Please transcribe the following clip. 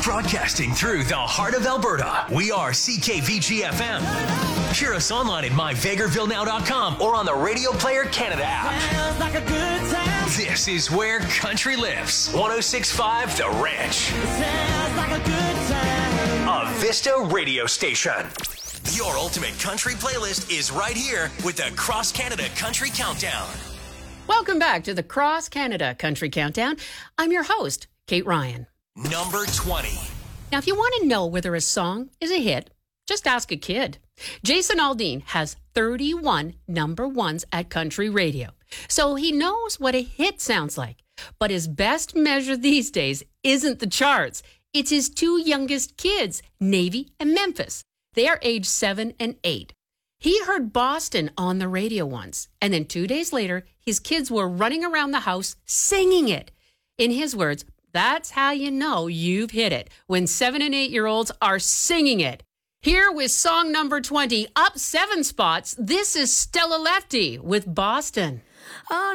Broadcasting through the heart of Alberta, we are CKVG-FM. Hear us online at myvegrevillenow.com or on the Radio Player Canada app. Like a good time. This is where country lives. 106.5 The Ranch. Sounds like a good time. A Vista radio station. Your ultimate country playlist is right here with the Cross Canada Country Countdown. Welcome back to the Cross Canada Country Countdown. I'm your host, Kate Ryan. Number 20. Now, if you want to know whether a song is a hit, just ask a kid. Jason Aldean has 31 number ones at country radio, so he knows what a hit sounds like. But his best measure these days isn't the charts. It's his two youngest kids, Navy and Memphis. They are age 7 and 8. He heard Boston on the radio once, and then 2 days later, his kids were running around the house singing it. In his words, that's how you know you've hit it, when 7 and 8-year-olds are singing it. Here with song number 20, up 7 spots, this is Stella Lefty with Boston. Oh,